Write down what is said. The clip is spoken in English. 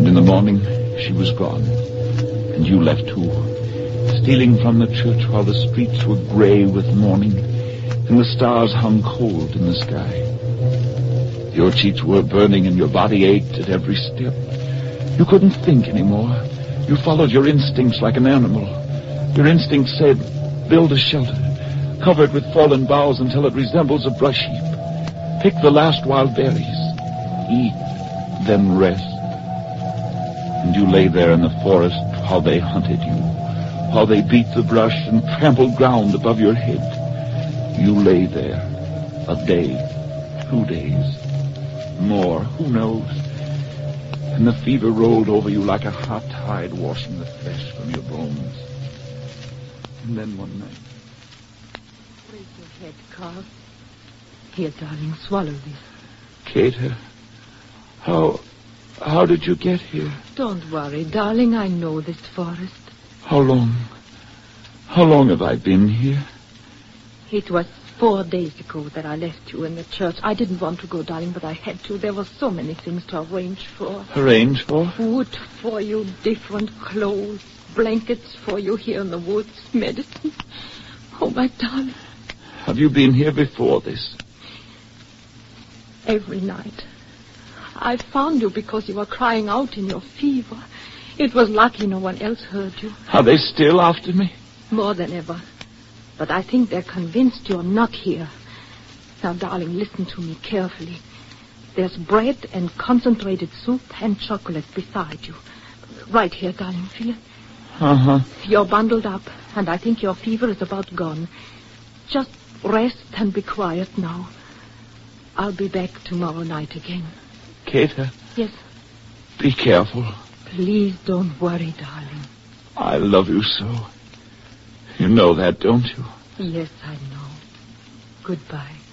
And in the morning, she was gone. And you left too, stealing from the church while the streets were gray with mourning, and the stars hung cold in the sky. Your cheeks were burning and your body ached at every step. You couldn't think anymore. You followed your instincts like an animal. Your instinct said, build a shelter, cover it with fallen boughs until it resembles a brush heap. Pick the last wild berries. Eat, then rest. And you lay there in the forest while they hunted you, while they beat the brush and trampled ground above your head. You lay there, a day, 2 days, more, who knows? And the fever rolled over you like a hot tide washing the flesh from your bones. And then one night... Raise your head, Carl. Here, darling, swallow this. Kate, how did you get here? Don't worry, darling, I know this forest. How long have I been here? It was 4 days ago that I left you in the church. I didn't want to go, darling, but I had to. There were so many things to arrange for. Arrange for? Wood for you, different clothes, blankets for you here in the woods, medicine. Oh, my darling. Have you been here before this? Every night. I found you because you were crying out in your fever. It was lucky no one else heard you. Are they still after me? More than ever. But I think they're convinced you're not here. Now, darling, listen to me carefully. There's bread and concentrated soup and chocolate beside you. Right here, darling, feel it? Uh-huh. You're bundled up, and I think your fever is about gone. Just rest and be quiet now. I'll be back tomorrow night again. Kate? Yes? Be careful. Please don't worry, darling. I love you so. You know that, don't you? Yes, I know. Goodbye.